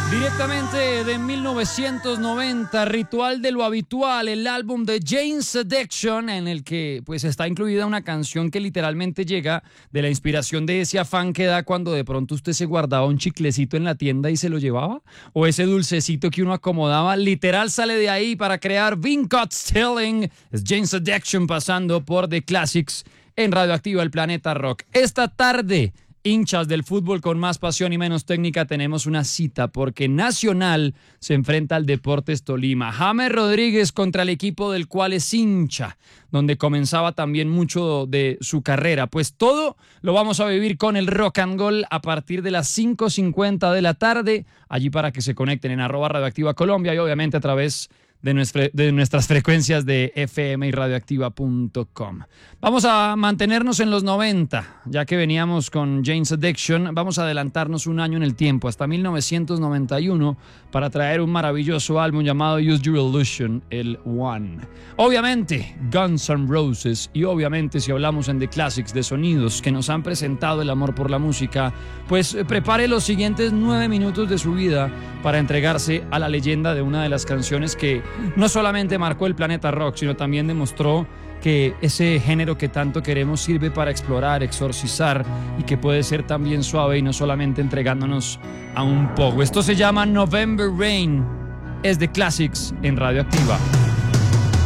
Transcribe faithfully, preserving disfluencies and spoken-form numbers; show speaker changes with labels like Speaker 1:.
Speaker 1: Directamente de mil novecientos noventa, Ritual de lo Habitual, el álbum de Jane's Addiction, en el que pues está incluida una canción que literalmente llega de la inspiración de ese afán que da cuando de pronto usted se guardaba un chiclecito en la tienda y se lo llevaba, o ese dulcecito que uno acomodaba, literal sale de ahí para crear Been Caught Stealing. Es Jane's Addiction pasando por The Classics en Radioactiva, el Planeta Rock. Esta tarde, hinchas del fútbol con más pasión y menos técnica, tenemos una cita porque Nacional se enfrenta al Deportes Tolima. James Rodríguez contra el equipo del cual es hincha, donde comenzaba también mucho de su carrera. Pues todo lo vamos a vivir con el Rock and Gold a partir de las cinco cincuenta de la tarde, allí para que se conecten en arroba Radioactiva Colombia y obviamente a través de, nuestra, de nuestras frecuencias de F M y radioactiva punto com. Vamos a mantenernos en los noventa, ya que veníamos con Jane's Addiction. Vamos a adelantarnos un año en el tiempo, hasta mil novecientos noventa y uno, para traer un maravilloso álbum llamado Use Your Illusion, el One. Obviamente, Guns N' Roses, y obviamente si hablamos en The Classics de sonidos que nos han presentado el amor por la música, pues prepare los siguientes nueve minutos de su vida para entregarse a la leyenda de una de las canciones que no solamente marcó el planeta rock, sino también demostró que ese género que tanto queremos sirve para explorar, exorcizar y que puede ser también suave y no solamente entregándonos a un poco. Esto se llama November Rain, es The Classics en Radioactiva.